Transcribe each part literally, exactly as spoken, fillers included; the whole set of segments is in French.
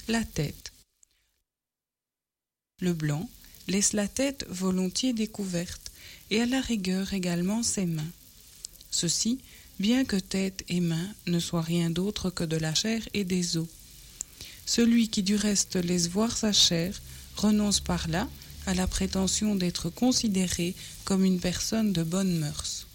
la tête. Le blanc laisse la tête volontiers découverte et à la rigueur également ses mains. Ceci, bien que tête et mains ne soient rien d'autre que de la chair et des os. Celui qui du reste laisse voir sa chair renonce par là à la prétention d'être considéré comme une personne de bonnes mœurs.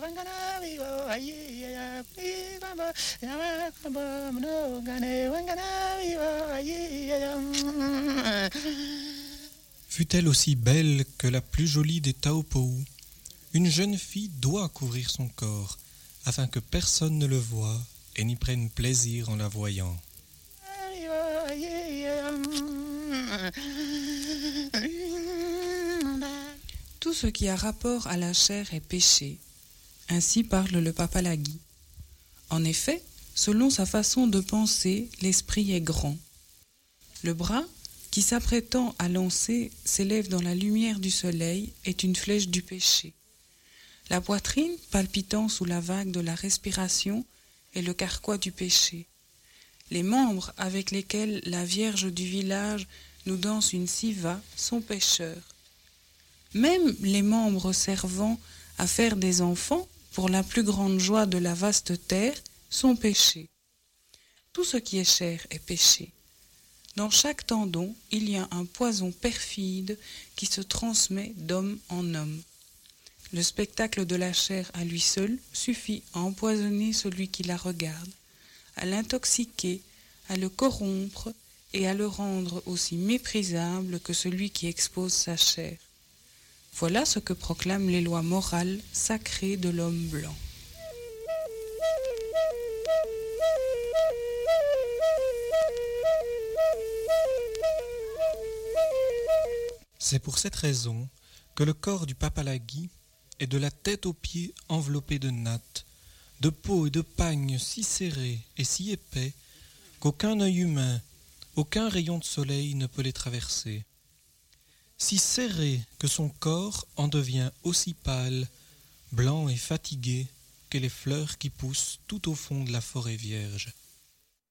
Fût-elle aussi belle que la plus jolie des Taopou, une jeune fille doit couvrir son corps, afin que personne ne le voie et n'y prenne plaisir en la voyant. Tout ce qui a rapport à la chair est péché. Ainsi parle le Papalagui. En effet, selon sa façon de penser, l'esprit est grand. Le bras, qui s'apprêtant à lancer s'élève dans la lumière du soleil, est une flèche du péché. La poitrine, palpitant sous la vague de la respiration, est le carquois du péché. Les membres avec lesquels la Vierge du village nous danse une siva sont pécheurs. Même les membres servant à faire des enfants, pour la plus grande joie de la vaste terre, sont péchés. Tout ce qui est chair est péché. Dans chaque tendon, il y a un poison perfide qui se transmet d'homme en homme. Le spectacle de la chair à lui seul suffit à empoisonner celui qui la regarde, à l'intoxiquer, à le corrompre et à le rendre aussi méprisable que celui qui expose sa chair. Voilà ce que proclament les lois morales sacrées de l'homme blanc. C'est pour cette raison que le corps du Papalagui est de la tête aux pieds enveloppé de nattes, de peau et de pagne si serrés et si épais qu'aucun œil humain, aucun rayon de soleil ne peut les traverser. Si serré que son corps en devient aussi pâle, blanc et fatigué que les fleurs qui poussent tout au fond de la forêt vierge.